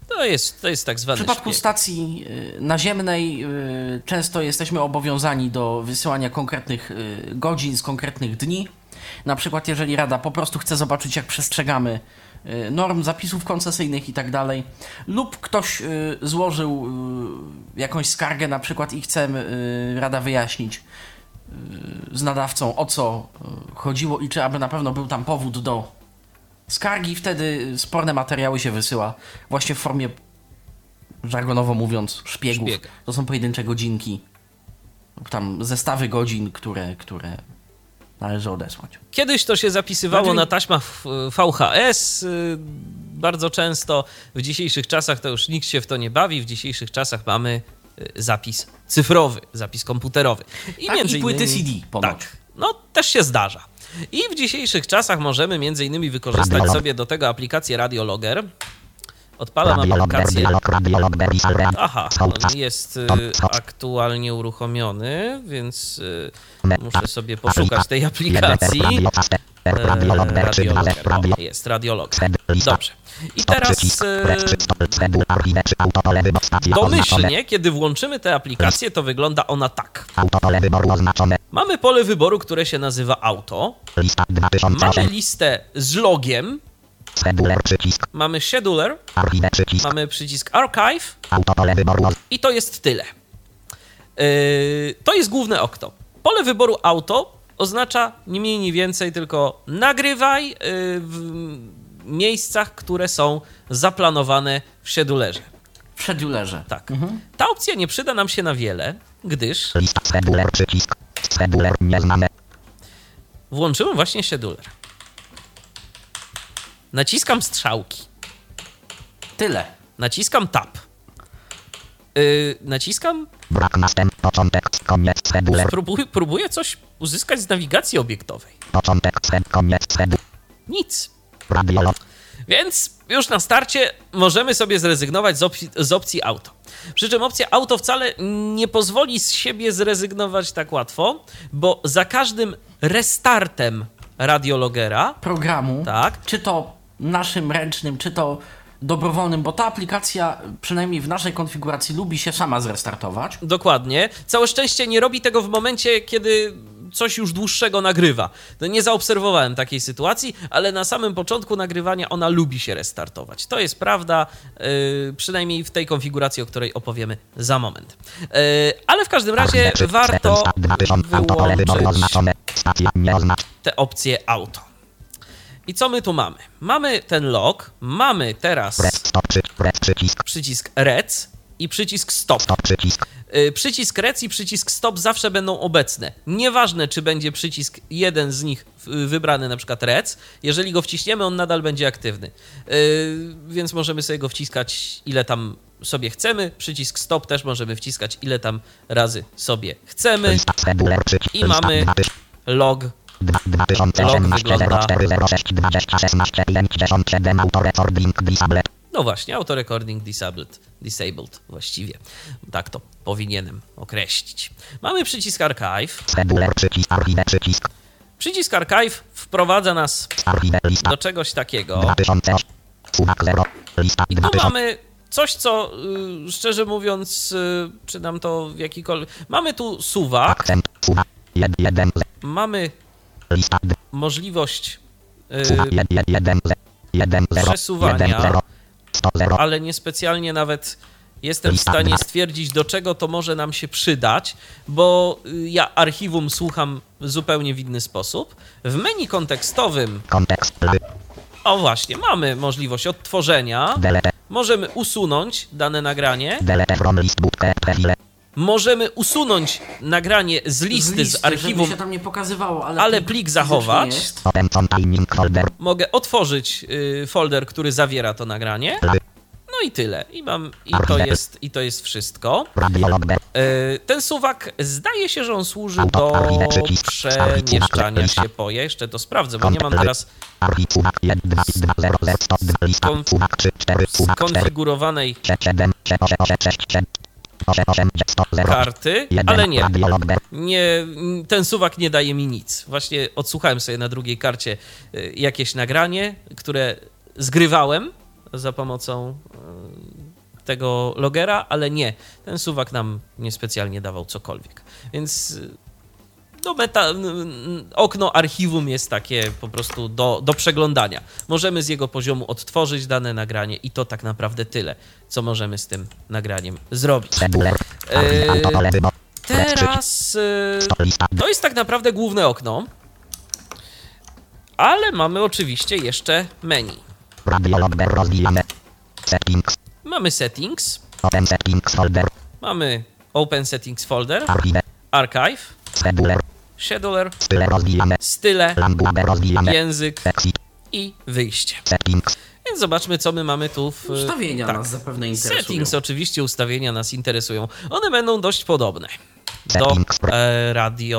To jest tak W zwany przypadku szpieg. stacji naziemnej często jesteśmy obowiązani do wysyłania konkretnych godzin z konkretnych dni. Na przykład jeżeli Rada po prostu chce zobaczyć, jak przestrzegamy norm, zapisów koncesyjnych i tak dalej, lub ktoś złożył jakąś skargę na przykład i chce Rada wyjaśnić z nadawcą, o co chodziło i czy aby na pewno był tam powód do skargi, wtedy sporne materiały się wysyła właśnie w formie, żargonowo mówiąc, szpiegów. Szpiega. To są pojedyncze godzinki, lub tam zestawy godzin, które należy odesłać. Kiedyś to się zapisywało Bardziej- na taśmach VHS bardzo często. W dzisiejszych czasach to już nikt się w to nie bawi. W dzisiejszych czasach mamy zapis cyfrowy, zapis komputerowy. Tak, i płyty CD ponoć. Tak, no też się zdarza. I w dzisiejszych czasach możemy między innymi wykorzystać sobie do tego aplikację Radiologger. Odpalam aplikację. Aha, on jest aktualnie uruchomiony, więc muszę sobie poszukać tej aplikacji. Radiologger. O, jest Radiologger. Dobrze. I teraz domyślnie, kiedy włączymy tę aplikację, to wygląda ona tak. Mamy pole wyboru, które się nazywa Auto. Mamy listę z logiem. Mamy Scheduler. Mamy przycisk Archive. I to jest tyle. To jest główne okno. Pole wyboru Auto oznacza nie mniej, nie więcej, tylko nagrywaj w miejscach, które są zaplanowane w schedulerze. W schedulerze. Tak. Ta opcja nie przyda nam się na wiele, gdyż włączymy właśnie scheduler. Naciskam strzałki. Tyle. Naciskam tab. Naciskam. Brak następ, początek, koniec, scheduler, Próbuję coś uzyskać z nawigacji obiektowej. początek, koniec, scheduler, Nic. radiolog, Więc już na starcie możemy sobie zrezygnować z opcji auto. Przy czym opcja auto wcale nie pozwoli z siebie zrezygnować tak łatwo, bo za każdym restartem radiologera, Programu, tak, czy to naszym ręcznym, czy to dobrowolnym, bo ta aplikacja, przynajmniej w naszej konfiguracji, lubi się sama zrestartować. dokładnie, całe szczęście nie robi tego w momencie, kiedy coś już dłuższego nagrywa. No nie zaobserwowałem takiej sytuacji, ale na samym początku nagrywania ona lubi się restartować. To jest prawda, przynajmniej w tej konfiguracji, o której opowiemy za moment. Ale w każdym razie warto wyłączyć tę opcję auto. I co my tu mamy? Mamy ten log, mamy teraz przycisk rec i przycisk stop. Przycisk rec i przycisk stop zawsze będą obecne. Nieważne, czy będzie przycisk jeden z nich wybrany, na przykład rec, jeżeli go wciśniemy, on nadal będzie aktywny. Więc możemy sobie go wciskać ile tam sobie chcemy. Przycisk stop też możemy wciskać ile tam razy sobie chcemy. I mamy log. Log wygląda... No właśnie, auto recording disabled właściwie. Tak to powinienem określić. Mamy przycisk archive. Przycisk archive wprowadza nas do czegoś takiego. I tu mamy coś, co szczerze mówiąc, czy nam to w jakikolwiek... Mamy tu suwak. Mamy możliwość przesuwania, ale niespecjalnie nawet jestem w stanie stwierdzić, do czego to może nam się przydać, bo ja archiwum słucham zupełnie w inny sposób. W menu kontekstowym, o właśnie, mamy możliwość odtworzenia, możemy usunąć dane nagranie, możemy usunąć nagranie z listy z archiwum, żeby się tam nie pokazywało, ale plik zachować. jest. Mogę otworzyć folder, który zawiera to nagranie. No i tyle. I to jest wszystko. Ten suwak, zdaje się, że on służy do przemieszczania się po... Ja jeszcze to sprawdzę, bo nie mam teraz skonfigurowanej karty, ale nie, ten suwak nie daje mi nic. Właśnie odsłuchałem sobie na drugiej karcie jakieś nagranie, które zgrywałem za pomocą tego logera, ale nie, ten suwak nam niespecjalnie dawał cokolwiek. Więc no okno archiwum jest takie po prostu do przeglądania. Możemy z jego poziomu odtworzyć dane nagranie i to tak naprawdę tyle, co możemy z tym nagraniem zrobić. Teraz to jest tak naprawdę główne okno, ale mamy oczywiście jeszcze menu. Radio logger rozwijane. Settings. Mamy settings, Open settings folder. mamy Open Settings Folder, Archive. Archive, Scheduler. Scheduler, Style rozwijane. style, Language rozwijane. język Exit. i wyjście. Settings. Więc zobaczmy, co my mamy tu w... Ustawienia nas zapewne interesują. Settings, oczywiście ustawienia nas interesują. One będą dość podobne do Settings. radio